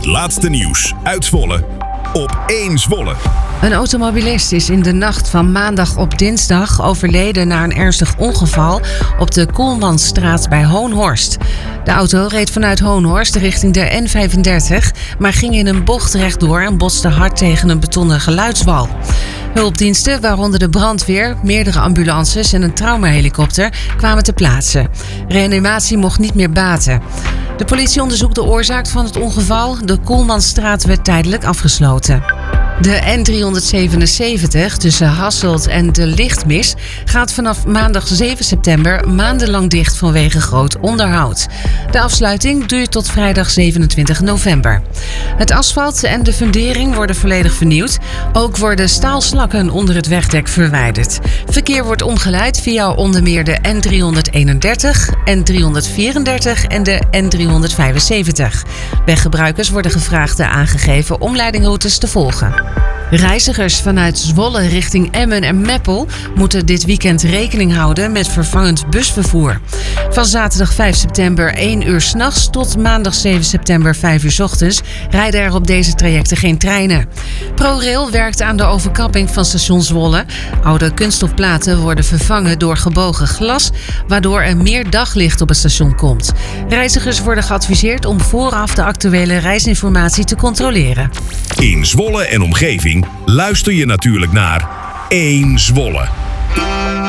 Het laatste nieuws uit Zwolle op 1 Zwolle. Een automobilist is in de nacht van maandag op dinsdag overleden na een ernstig ongeval op de Koelmansstraat bij Hoonhorst. De auto reed vanuit Hoonhorst richting de N35, maar ging in een bocht rechtdoor en botste hard tegen een betonnen geluidswal. Hulpdiensten, waaronder de brandweer, meerdere ambulances en een traumahelikopter, kwamen ter plaatse. Reanimatie mocht niet meer baten. De politie onderzoekt de oorzaak van het ongeval. De Koelmansstraat werd tijdelijk afgesloten. De N377 tussen Hasselt en de Lichtmis gaat vanaf maandag 7 september maandenlang dicht vanwege groot onderhoud. De afsluiting duurt tot vrijdag 27 november. Het asfalt en de fundering worden volledig vernieuwd. Ook worden staalslakken onder het wegdek verwijderd. Verkeer wordt omgeleid via onder meer de N331, N334 en de N375. Weggebruikers worden gevraagd de aangegeven omleidingroutes te volgen. Reizigers vanuit Zwolle richting Emmen en Meppel moeten dit weekend rekening houden met vervangend busvervoer. Van zaterdag 5 september 1 uur 's nachts tot maandag 7 september 5 uur 's ochtends rijden er op deze trajecten geen treinen. ProRail werkt aan de overkapping van station Zwolle. Oude kunststofplaten worden vervangen door gebogen glas, waardoor er meer daglicht op het station komt. Reizigers worden geadviseerd om vooraf de actuele reisinformatie te controleren. In Zwolle en omgeving luister je natuurlijk naar 1 Zwolle.